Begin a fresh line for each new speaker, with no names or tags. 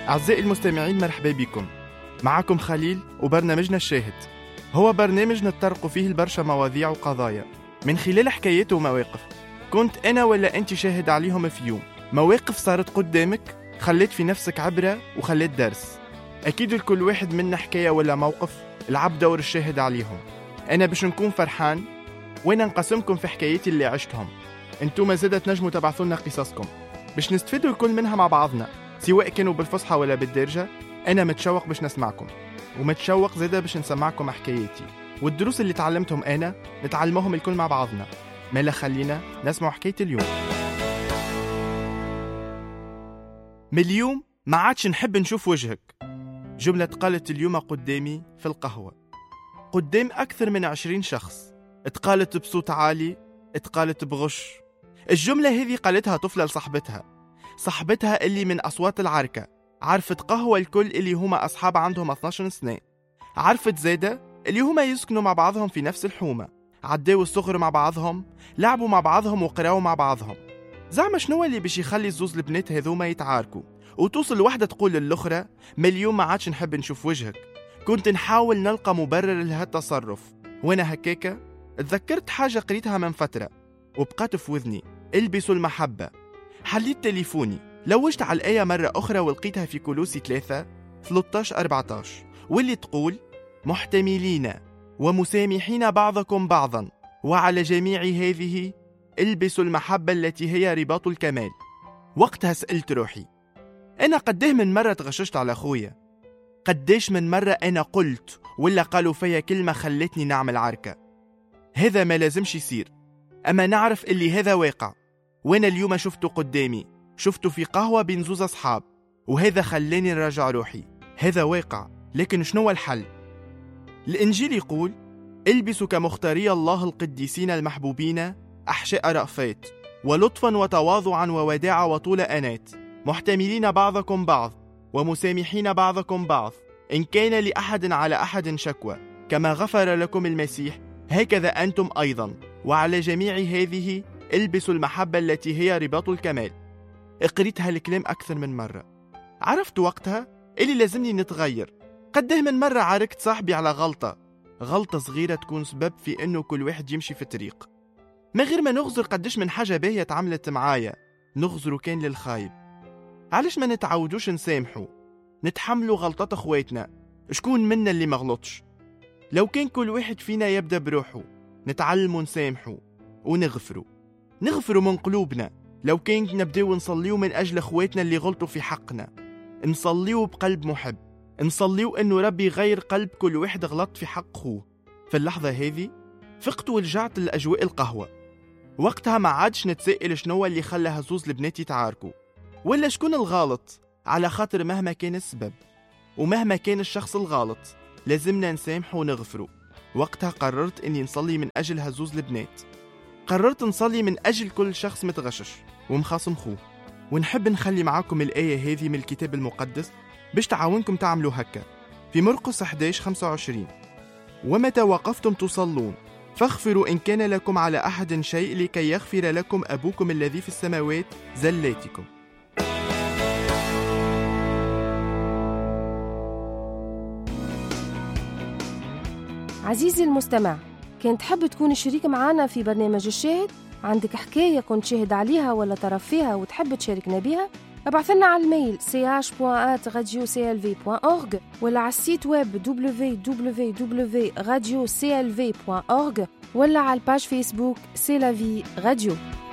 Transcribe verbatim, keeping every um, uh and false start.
أعزائي المستمعين، مرحبا بكم. معكم خليل وبرنامجنا الشاهد. هو برنامج نتطرق فيه البرشا مواضيع وقضايا من خلال حكايات ومواقف كنت أنا ولا أنت شاهد عليهم في يوم. مواقف صارت قدامك خلت في نفسك عبرة وخلت درس. أكيد لكل واحد منا حكاية ولا موقف لعب دور الشاهد عليهم. أنا باش نكون فرحان وأنا نقسمكم في حكاياتي اللي عشتهم. أنتم زادة تنجموا تبعثونا قصصكم باش نستفيدوا الكل منها مع بعضنا، سواء كانوا بالفصحى ولا بالدارجة. أنا متشوق باش نسمعكم، ومتشوق زادة باش نسمعكم حكاياتي والدروس اللي تعلمتهم أنا نتعلمهم الكل مع بعضنا. مالا خلينا نسمع حكاية اليوم. من اليوم ما عادش نحب نشوف وجهك. جملة قالت اليوم قدامي في القهوة قدام أكثر من عشرين شخص. اتقالت بصوت عالي، اتقالت بغش. الجملة هذه قالتها طفلة لصاحبتها، صاحبتها اللي من أصوات العركة. عرفت قهوة الكل اللي هما أصحاب عندهم اثناش سنة. عرفت زادة اللي هما يسكنوا مع بعضهم في نفس الحومة، عداوا الصغر مع بعضهم، لعبوا مع بعضهم وقراوا مع بعضهم. زعما شنو اللي باش يخلي الزوز البنات هذوما يتعاركوا وتوصل واحدة تقول للأخرى ما اليوم ما عادش نحب نشوف وجهك؟ كنت نحاول نلقى مبرر لهالتصرف، وانا هكاكا اتذكرت حاجة قريتها من فترة وبقات في وذني: البسوا المحبة. حليت تليفوني، لوجت على الآية مرة أخرى ولقيتها في كولوسي ثلاثة ثلاثة عشر أربعة عشر، واللي تقول: محتملين ومسامحين بعضكم بعضا وعلى جميع هذه البسوا المحبة التي هي رباط الكمال. وقتها سألت روحي، أنا قديه من مرة تغششت على أخويا؟ قديش من مرة أنا قلت ولا قالوا فيا كلمة خلتني نعمل عركة؟ هذا ما لازمش يصير، أما نعرف اللي هذا واقع. وانا اليوم شفته قدامي، شفته في قهوة بين زوز أصحاب، وهذا خلاني نراجع روحي. هذا واقع، لكن شنو الحل؟ الإنجيل يقول: البسوا كمختاري الله القديسين المحبوبين أحشاء رأفات ولطفا وتواضعا ووداع وطول أنات، محتملين بعضكم بعض ومسامحين بعضكم بعض، إن كان لأحد على أحد شكوى، كما غفر لكم المسيح هكذا أنتم أيضا، وعلى جميع هذه البسوا المحبة التي هي رباط الكمال. قريتها الكلام أكثر من مرة. عرفت وقتها اللي لازمني نتغير. قده من مرة عاركت صاحبي على غلطة غلطة صغيرة تكون سبب في أنه كل واحد يمشي في طريق، ما غير ما نغزر قدش من حاجة باهية تعملت معايا نغزر كان للخايب. علاش ما نتعودوش نسامحوا، نتحملوا غلطات أخواتنا؟ شكون منا اللي مغلطش؟ لو كان كل واحد فينا يبدأ بروحه، نتعلموا نسامحوا ونغفروا نغفروا من قلوبنا. لو كان نبداو نصليو من أجل أخواتنا اللي غلطوا في حقنا، نصليو بقلب محب، نصليو أنه ربي يغير قلب كل واحد غلط في حق أخوه. في اللحظة هذه فقت ورجعت لأجواء القهوة. وقتها ما عادش نتسائل شنو اللي خلى هزوز البنات يتعاركوا ولا شكون الغالط، على خاطر مهما كان السبب ومهما كان الشخص الغالط لازمنا نسامحه ونغفره. وقتها قررت أني نصلي من أجل هزوز البنات، قررت نصلي من أجل كل شخص متغشش ومخاصم خوه. ونحب نخلي معاكم الآية هذه من الكتاب المقدس باش تعاونكم تعملوا هكا. في مرقس إحدى عشر خمسة وعشرين: ومتى وقفتم تصلون فاغفروا إن كان لكم على أحد شيء لكي يغفر لكم أبوكم الذي في السماوات زلاتكم.
عزيزي المستمع، كنت تحب تكون شريك معنا في برنامج الشاهد؟ عندك حكاية كنت شاهد عليها ولا طرف فيها وتحب تشاركنا بها؟ ابعث لنا على الميل سي اش بوان ات راديو سي ال في بوان اورغ ولا على السيت ويب دبليو دبليو دبليو بوان راديو سي ال في بوان اورغ ولا على الباج فيسبوك سي لا في راديو.